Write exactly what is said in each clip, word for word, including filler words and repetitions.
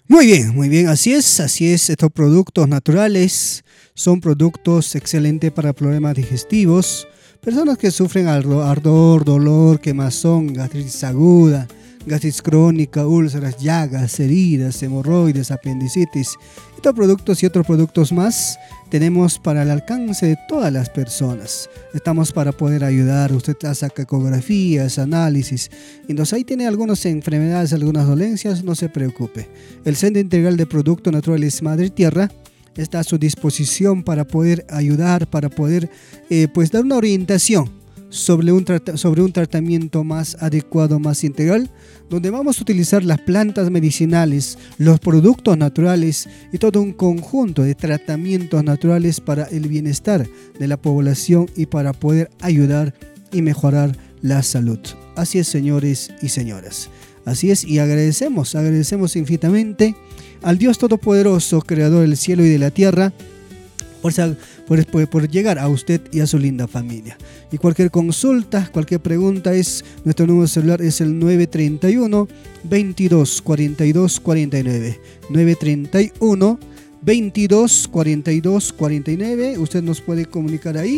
Muy bien, muy bien, así es, así es. Estos productos naturales son productos excelentes para problemas digestivos. Personas que sufren ardor, dolor, quemazón, gastritis aguda, gastritis crónica, úlceras, llagas, heridas, hemorroides, apendicitis. Estos productos y otros productos más tenemos para el alcance de todas las personas. Estamos para poder ayudar. Usted hace ecografías, análisis. Entonces ahí tiene algunas enfermedades, algunas dolencias, no se preocupe. El Centro Integral de Productos Naturales Madre Tierra está a su disposición para poder ayudar, para poder eh, pues dar una orientación sobre un, sobre un tratamiento más adecuado, más integral, donde vamos a utilizar las plantas medicinales, los productos naturales y todo un conjunto de tratamientos naturales para el bienestar de la población y para poder ayudar y mejorar la salud. Así es, señores y señoras. Así es, y agradecemos, agradecemos infinitamente al Dios Todopoderoso, Creador del cielo y de la tierra, por, por, por llegar a usted y a su linda familia. Y cualquier consulta, cualquier pregunta, es nuestro número celular es el nueve treinta y uno, veintidós, cuarenta y dos, cuarenta y nueve. nueve treinta y uno, veintidós, cuarenta y dos, cuarenta y nueve. Usted nos puede comunicar ahí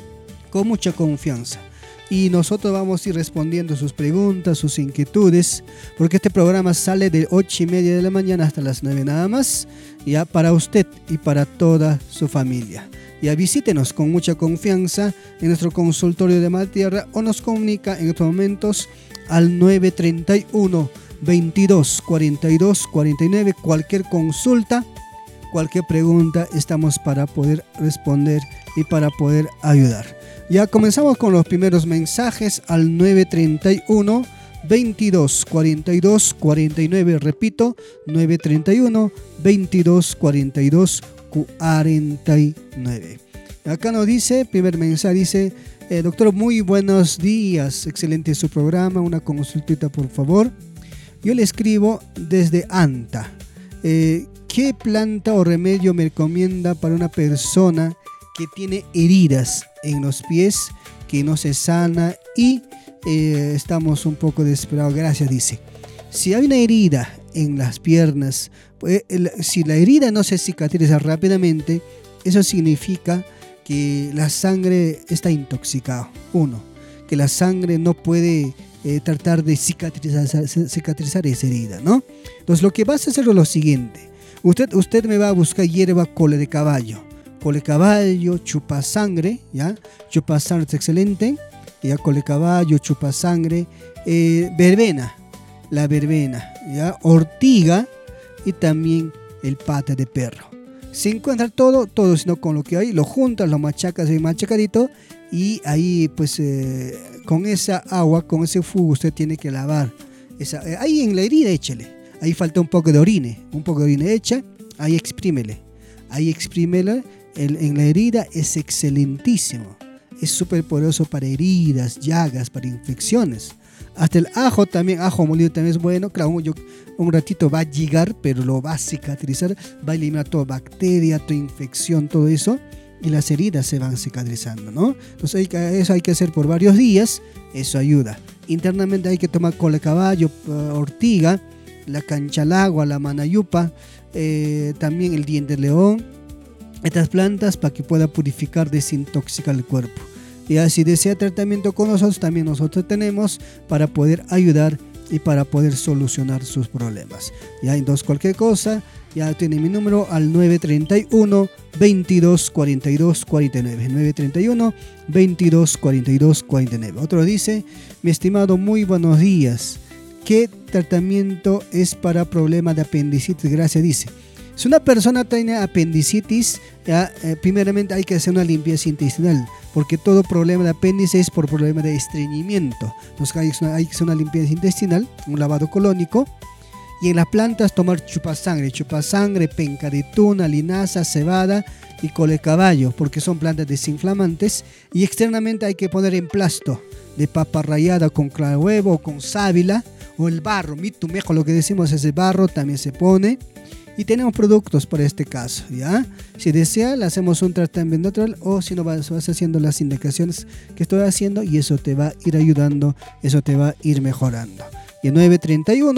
con mucha confianza. Y nosotros vamos a ir respondiendo sus preguntas, sus inquietudes, porque este programa sale de ocho y media de la mañana hasta las nueve nada más, ya para usted y para toda su familia. Ya visítenos con mucha confianza en nuestro consultorio de Madre Tierra o nos comunica en estos momentos al nueve treinta y uno, veintidós, cuarenta y dos, cuarenta y nueve. Cualquier consulta, cualquier pregunta, estamos para poder responder y para poder ayudar. Ya comenzamos con los primeros mensajes al nueve treinta y uno, veintidós, cuarenta y dos, cuarenta y nueve. Repito, nueve treinta y uno, veintidós, cuarenta y dos, cuarenta y nueve. Acá nos dice, primer mensaje, dice, eh, doctor, muy buenos días, excelente su programa, una consultita por favor. Yo le escribo desde Anta. Eh, ¿Qué planta o remedio me recomienda para una persona que tiene heridas en los pies, que no se sana y eh, estamos un poco desesperados? Gracias, dice. Si hay una herida en las piernas, pues, el, si la herida no se cicatriza rápidamente, eso significa que la sangre está intoxicada. Uno, que la sangre no puede eh, tratar de cicatrizar, cicatrizar esa herida, ¿no? Entonces lo que vas a hacer es lo siguiente. Usted, usted me va a buscar hierba cola de caballo. Cola de caballo, chupa sangre, ¿ya? Chupa sangre es excelente. Ya, cola de caballo, chupa sangre. Eh, verbena, la verbena, ¿ya? Ortiga y también el pata de perro. Se encuentra todo, todo, sino con lo que hay, lo juntas, lo machacas bien machacadito y ahí pues eh, con esa agua, con ese jugo usted tiene que lavar. Esa, eh, ahí en la herida échele. Ahí falta un poco de orine, un poco de orine echa, ahí exprímele. Ahí exprímele. El, en la herida es excelentísimo, es súper poderoso para heridas, llagas, para infecciones. Hasta el ajo también, ajo molido también es bueno. Claro, yo, un ratito va a llegar, pero lo va a cicatrizar, va a eliminar toda bacteria, toda infección, todo eso, y las heridas se van cicatrizando, ¿no? Entonces hay que, eso hay que hacer por varios días, eso ayuda. Internamente hay que tomar cola de caballo, ortiga, la canchalagua, la manayupa, eh, también el diente de león. Estas plantas para que pueda purificar, desintoxicar el cuerpo. Y si desea tratamiento con nosotros, también nosotros tenemos para poder ayudar y para poder solucionar sus problemas. Ya, entonces cualquier cosa, ya tiene mi número al nueve treinta y uno, veintidós, cuarenta y dos, cuarenta y nueve. nueve treinta y uno, veintidós, cuarenta y dos, cuarenta y nueve. Otro dice, mi estimado, muy buenos días. ¿Qué tratamiento es para problemas de apendicitis? Gracias, dice. Si una persona tiene apendicitis, ya, eh, primeramente hay que hacer una limpieza intestinal, porque todo problema de apéndice es por problema de estreñimiento. Entonces hay, hay que hacer una limpieza intestinal, un lavado colónico. Y en las plantas tomar chupasangre, chupasangre, penca de tuna, linaza, cebada y cola de caballo, porque son plantas desinflamantes. Y externamente hay que poner emplasto de papa rallada con clavo huevo o con sábila, o el barro, mitumejo, lo que decimos es el barro, también se pone. Y tenemos productos para este caso, ¿ya? Si desea, le hacemos un tratamiento natural, o si no, vas, vas haciendo las indicaciones que estoy haciendo y eso te va a ir ayudando, eso te va a ir mejorando. Y el nueve treinta y uno,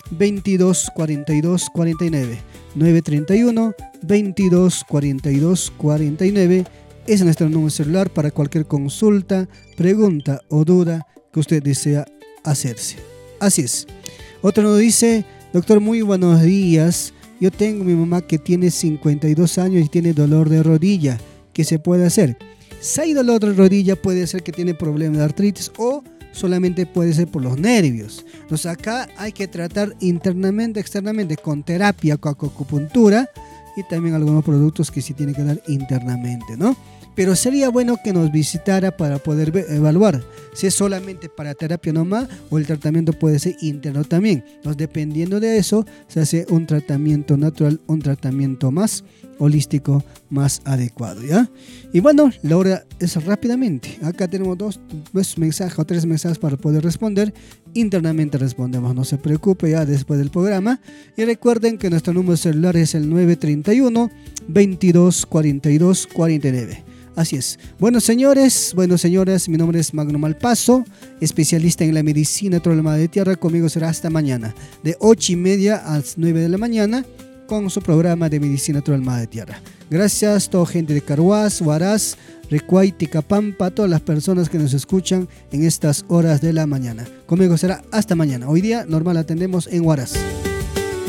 veintidós cuarenta y dos cuarenta y nueve. nueve treinta y uno, veintidós cuarenta y dos cuarenta y nueve es nuestro número celular para cualquier consulta, pregunta o duda que usted desea hacerse. Así es. Otro nos dice: doctor, muy buenos días. Yo tengo a mi mamá que tiene cincuenta y dos años y tiene dolor de rodilla. ¿Qué se puede hacer? Si hay dolor de rodilla, puede ser que tiene problemas de artritis o solamente puede ser por los nervios. Entonces acá hay que tratar internamente, externamente, con terapia, con acupuntura y también algunos productos que sí tiene que dar internamente, ¿no? Pero sería bueno que nos visitara para poder ver, evaluar si es solamente para terapia nomás o el tratamiento puede ser interno también. Entonces, dependiendo de eso, se hace un tratamiento natural, un tratamiento más holístico, más adecuado, ¿ya? Y bueno, la hora es rápidamente. Acá tenemos dos, dos mensajes o tres mensajes para poder responder. Internamente respondemos, no se preocupe, ya después del programa. Y recuerden que nuestro número celular es el nueve treinta y uno, veintidós cuarenta y dos cuarenta y nueve. Así es. Bueno, señores, bueno, señoras, mi nombre es Magno Malpaso, especialista en la medicina natural madre de tierra. Conmigo será hasta mañana, de ocho y media a las nueve de la mañana, con su programa de medicina natural madre de tierra. Gracias a toda gente de Carhuaz, Huaraz, Recuay, Ticapampa, todas las personas que nos escuchan en estas horas de la mañana. Conmigo será hasta mañana. Hoy día normal atendemos en Huaraz.